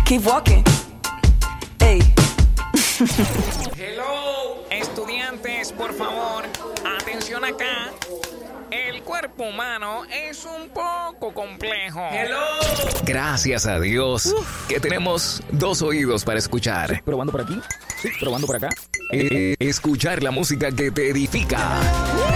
Keep walking. Hey. Hello, estudiantes, por favor, atención acá. El cuerpo humano es un poco complejo. Hello. Gracias a Dios que tenemos 2 oídos para escuchar. Probando por aquí. Sí, probando por acá. Escuchar la música que te edifica.